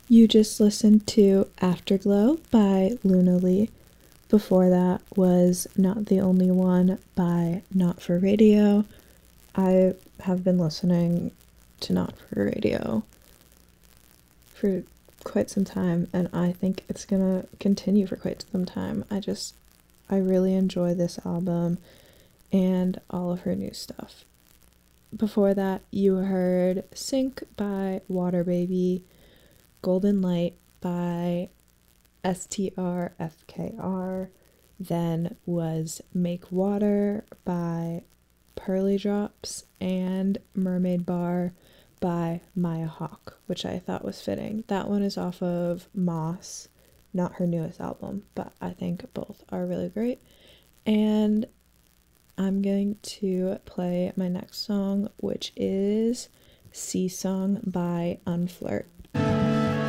You just listened to Afterglow by Luna Lee. Before that was Not the Only One by Not for Radio. I have been listening to Not for Radio for quite some time, and I think it's gonna continue for quite some time. I really enjoy this album and all of her new stuff. Before that, you heard Sink by Water Baby, Golden Light by STRFKR, then was Make Water by Pearly Drops, and Mermaid Bar by Maya Hawke, which I thought was fitting. That one is off of Moss, not her newest album, but I think both are really great. And I'm going to play my next song, which is Sea Song by Unflirt.